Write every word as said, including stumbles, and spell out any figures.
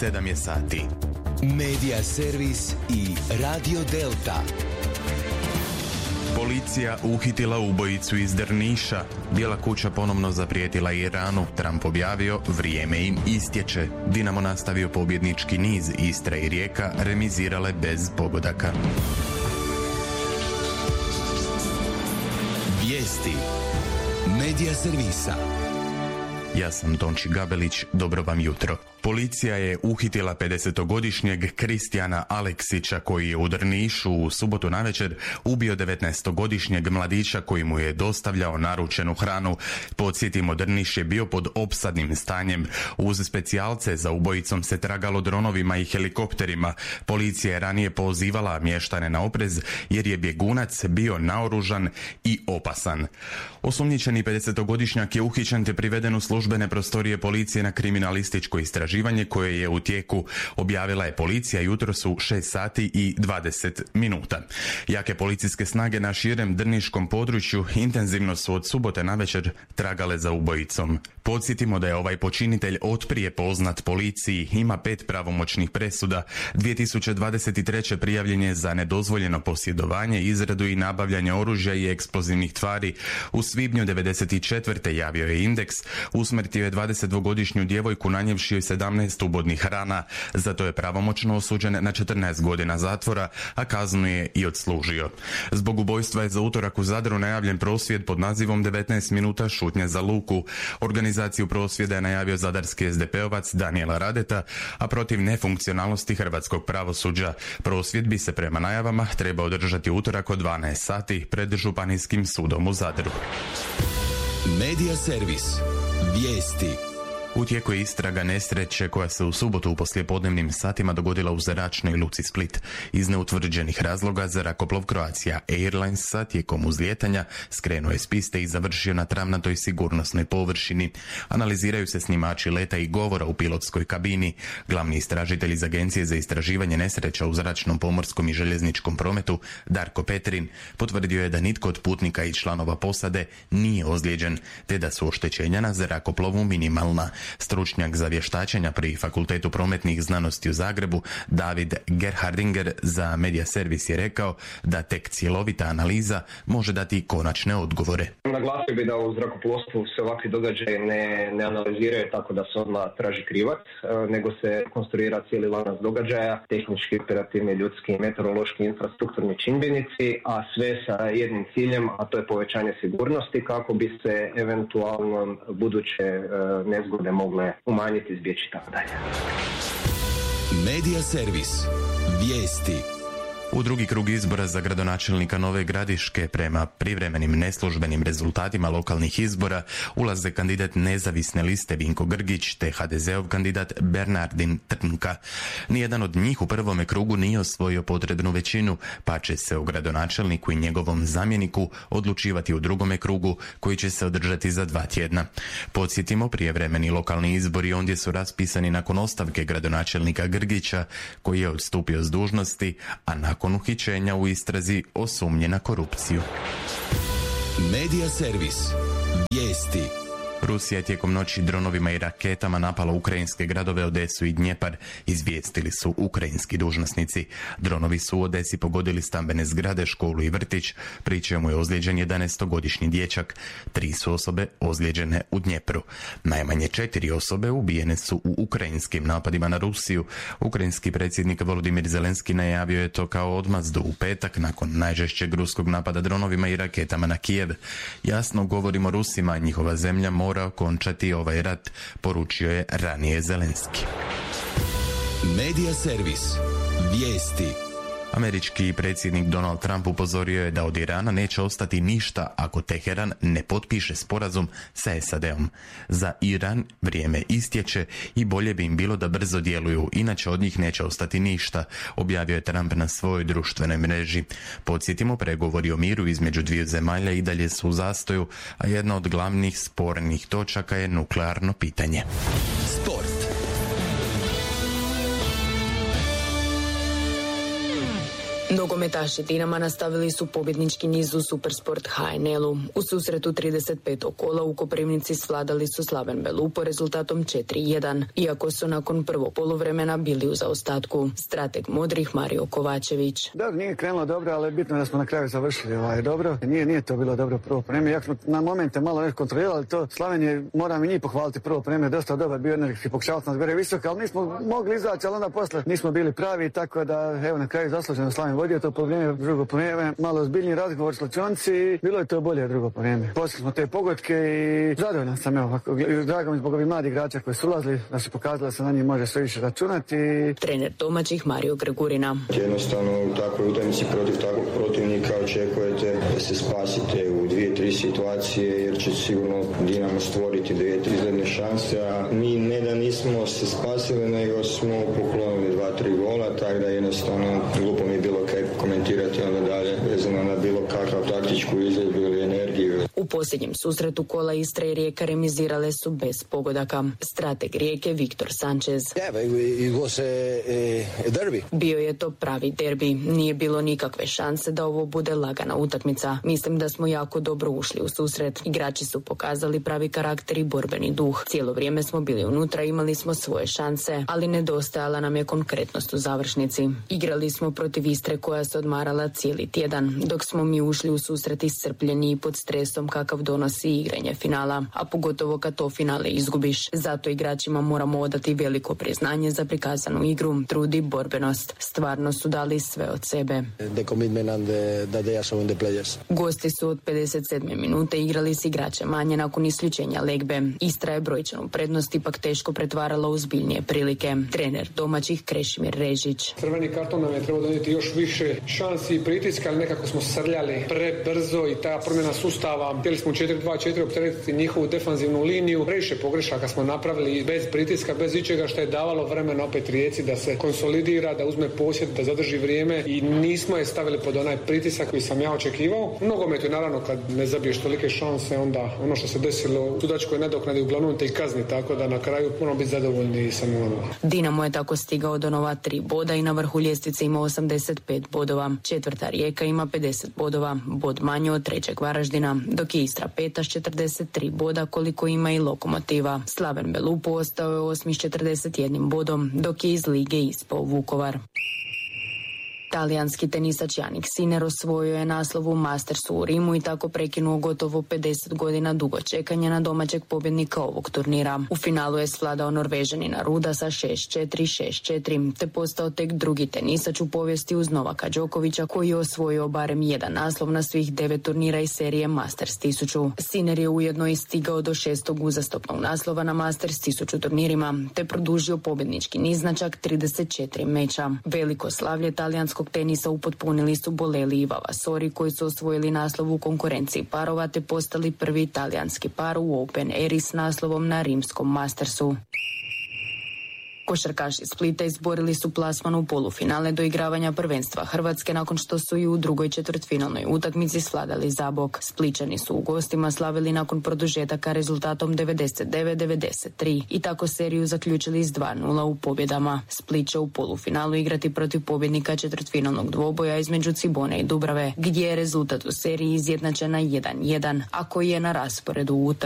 sedam je sati. Medija servis i Radio Delta. Policija uhitila ubojicu iz Drniša. Bijela kuća ponovno zaprijetila Iranu. Trump objavio, vrijeme im istječe. Dinamo nastavio pobjednički niz. Istra i Rijeka remizirale bez pogodaka. Vijesti Medija servisa. Ja sam Tonči Gabelić, dobro vam jutro. Policija je uhitila pedesetogodišnjeg Kristijana Aleksića koji je u Drnišu u subotu navečer ubio devetnaestogodišnjeg mladića koji mu je dostavljao naručenu hranu. Podsjetimo, Drniš je bio pod opsadnim stanjem. Uz specijalce za ubojicom se tragalo dronovima i helikopterima. Policija je ranije pozivala mještane na oprez jer je bjegunac bio naoružan i opasan. Osumnjičeni pedesetogodišnjak je uhićen te priveden u službene prostorije policije na kriminalističko istraživanje koje je u tijeku, objavila je policija jutros u šest sati i dvadeset minuta. Jake policijske snage na širem drniškom području intenzivno su od subote navečer tragale za ubojicom. Podsjetimo da je ovaj počinitelj otprije poznat policiji, ima pet pravomoćnih presuda. dvije tisuće dvadeset treće prijavljen je za nedozvoljeno posjedovanje, izradu i nabavljanje oružja i eksplozivnih tvari. U svibnju devedeset četvrte javio je Indeks, usmrtio je dvadesetdvogodišnju djevojku nanijevši joj sedamnaest ubodnih rana. Zato je pravomoćno osuđen na četrnaest godina zatvora, a kaznu je i odslužio. Zbog ubojstva je za utorak u Zadru najavljen prosvjed pod nazivom devetnaest minuta šutnje za Luku. Organizaciju prosvjeda je najavio zadarski es de pe ovac Danijela Radeta, a protiv nefunkcionalnosti hrvatskog pravosuđa. Prosvjed bi se prema najavama trebao održati utorak od dvanaest sati pred Županijskim sudom u Zadru. Medija servis. Vijesti. U tijeku je istraga nesreće koja se u subotu u poslijepodnevnim satima dogodila u zračnoj luci Split. Iz neutvrđenih razloga zrakoplov Croatia Airlinesa tijekom uzlijetanja skrenuo je s piste i završio na travnatoj sigurnosnoj površini. Analiziraju se snimači leta i govora u pilotskoj kabini. Glavni istražitelj iz Agencije za istraživanje nesreća u zračnom, pomorskom i željezničkom prometu, Darko Petrin, potvrdio je da nitko od putnika i članova posade nije ozlijeđen, te da su oštećenja na zrakoplovu minimalna. Stručnjak za vještačenja pri Fakultetu prometnih znanosti u Zagrebu, David Gerhardinger, za Medija servis je rekao da tek cjelovita analiza može dati konačne odgovore. Naglasio bi da u zrakoplovstvu se ovakvi događaji ne, ne analiziraju tako da se odmah traži krivac, nego se konstruira cijeli lanac događaja, tehnički, operativni, ljudski, meteorološki, infrastrukturni čimbenici, a sve sa jednim ciljem, a to je povećanje sigurnosti kako bi se eventualno buduće nezgode mogle umanjiti, izbjeći tako dalje. Medija servis. Vijesti. U drugi krug izbora za gradonačelnika Nove Gradiške prema privremenim neslužbenim rezultatima lokalnih izbora ulaze kandidat nezavisne liste Vinko Grgić te ha de zeov kandidat Bernardin Trnka. Nijedan od njih u prvome krugu nije osvojio potrebnu većinu, pa će se o gradonačelniku i njegovom zamjeniku odlučivati u drugome krugu koji će se održati za dva tjedna. Podsjetimo, prijevremeni lokalni izbori ondje su raspisani nakon ostavke gradonačelnika Grgića koji je odstupio s dužnosti, a nakon nakon uhićenja u istrazi o sumnji na korupciju. Medija servis. Vijesti. Rusija je tijekom noći dronovima i raketama napala ukrajinske gradove Odesu i Dnjepar, izvijestili su ukrajinski dužnosnici. Dronovi su u Odesi pogodili stambene zgrade, školu i vrtić, pri čemu je ozlijeđen jedanaestogodišnji dječak. Tri su osobe ozlijeđene u Dnjepru. Najmanje četiri osobe ubijene su u ukrajinskim napadima na Rusiju. Ukrajinski predsjednik Volodimir Zelenski najavio je to kao odmazdu u petak nakon najžešćeg ruskog napada dronovima i raketama na Kijev. Jasno govorimo Rusima, njihova zemlja mora mora okončati ovaj rat, poručio je ranije Zelenski. Medija servis. Vijesti. Američki predsjednik Donald Trump upozorio je da od Irana neće ostati ništa ako Teheran ne potpiše sporazum sa es a de om. Za Iran vrijeme istječe i bolje bi im bilo da brzo djeluju, inače od njih neće ostati ništa, objavio je Trump na svojoj društvenoj mreži. Podsjetimo, pregovori o miru između dviju zemalja i dalje su u zastoju, a jedna od glavnih spornih točaka je nuklearno pitanje. Sport. Nogometaši Dinama nastavili su pobjednički niz u Supersport H N L-u. U susretu trideset petog kola u Koprivnici svladali su Slaven Belupo rezultatom četiri jedan, iako su nakon prvog poluvremena bili u zaostatku. Strateg modrih Mario Kovačević. Da, nije krenulo dobro, ali bitno da smo na kraju završili ovaj, dobro. Nije, nije to bilo dobro prvo vreme. Jak smo na momente malo nešto kontrolirali to, Slaven je, moram i njih pohvaliti prvo vreme, dosta dobar bio energijski, pokušavao nas gore visoko, ali nismo mogli izaći, ali onda posle nismo bili pravi, tako da evo na kraju zasluženo Slaven vodio to po vrijeme, drugo po vrijeme, malo ozbiljniji razgovor s Lačonci, bilo je to bolje drugo po vrijeme. Poslije smo te pogodke i zadovoljan sam, evo, drago mi zbog ovih mladih igrača koji su ulazili, da su pokazali da se na njih može sve više računati. Trener domaćih Mario Gregurina. Jednostavno u takvoj utakmici protiv takvog protivnika očekujete da se spasite u dvije, tri situacije, jer će sigurno Dinamo stvoriti dvije, tri izgledne šanse, a mi ne da nismo se spasili, nego smo poklonili dva, tri gola, tako da jednostavno glupo mi je bilo kaj komentirati onda dalje vezano na bilo kakav taktičku izvedbu ili energiju. U posljednjem susretu kola Istra i Rijeka remizirale su bez pogodaka. Strateg Rijeke Viktor Sanchez. Bio je to pravi derbi. Nije bilo nikakve šanse da ovo bude lagana utakmica. Mislim da smo jako dobro ušli u susret. Igrači su pokazali pravi karakter i borbeni duh. Cijelo vrijeme smo bili unutra, imali smo svoje šanse, ali nedostajala nam je konkretnost u završnici. Igrali smo protiv Istre koja se odmarala cijeli tjedan, dok smo mi ušli u susret iscrpljeni i pod stresom kakav donosi igranje finala, a pogotovo kad to finale izgubiš. Zato igračima moramo odati veliko priznanje za prikazanu igru, trud i borbenost. Stvarno su dali sve od sebe. Gosti su od pedeset sedme minute igrali s igrače manje nakon isključenja Legbe. Istra je brojčanu prednost ipak teško pretvarala u zbiljnije prilike. Trener domaćih Krešimir Režić. Crveni karton nam je trebao donijeti još više šansi i pritiska, ali nekako smo srljali prebrzo i ta promjena sustava. Htjeli smo četiri dva četiri opteretiti njihovu defanzivnu liniju. Previše pogrešaka smo napravili bez pritiska, bez ičega što je davalo vremena opet Rijeci da se konsolidira, da uzme posjed, da zadrži vrijeme i nismo je stavili pod onaj pritisak koji sam ja očekivao. U nogometu naravno kad ne zabiješ tolike šanse, onda ono što se desilo u sudačkoj nadoknadi uglavnom te i kazni, tako da na kraju moramo biti zadovoljni sa nulom. Dinamo je tako stigao do nova tri boda i na vrhu ljestvice ima osamdeset pet bodova. Četvrta Rijeka ima pedeset bodova, bod manje od trećeg Varaždina, dok je Istra peta s četrdeset tri boda koliko ima i Lokomotiva. Slaven Belupo ostao je osmi s četrdeset jednim bodom, dok je iz lige ispao Vukovar. Talijanski tenisač Jannik Sinner osvojio je naslov u Mastersu u Rimu i tako prekinuo gotovo pedeset godina dugo čekanja na domaćeg pobjednika ovog turnira. U finalu je svladao Norvežanina Ruda sa šest četiri šest četiri, te postao tek drugi tenisač u povijesti uz Novaka Đokovića koji je osvojio barem jedan naslov na svih devet turnira iz serije Masters tisuću. Sinner je ujedno i stigao do šestog uzastopnog naslova na Masters tisuću turnirima, te produžio pobjednički niz na čak trideset četiri meča. Veliko slavlje talijanskog tenisa upotpunili su Bolelli i Vavasori koji su osvojili naslov u konkurenciji parova te postali prvi talijanski par u Open Eri s naslovom na rimskom Mastersu. Košarkaši Splita izborili su plasman u polufinale do igravanja prvenstva Hrvatske nakon što su i u drugoj četvrtfinalnoj utakmici svladali Zabok. Spličani su u gostima slavili nakon produžetaka rezultatom devedeset devet devedeset tri i tako seriju zaključili s dva nula u pobjedama. Split će u polufinalu igrati protiv pobjednika četvrtfinalnog dvoboja između Cibone i Dubrave, gdje je rezultat u seriji izjednačen na jedan jedan, a koji je na rasporedu u